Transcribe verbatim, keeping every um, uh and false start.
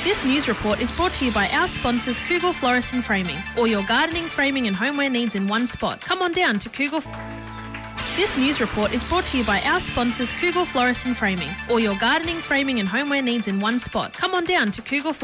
This news report is brought to you by our sponsors Kugel Florist and Framing. All your gardening, framing and homeware needs in one spot. Come on down to Kugel... This news report is brought to you by our sponsors Kugel Florist and Framing. All your gardening, framing and homeware needs in one spot. Come on down to Kugel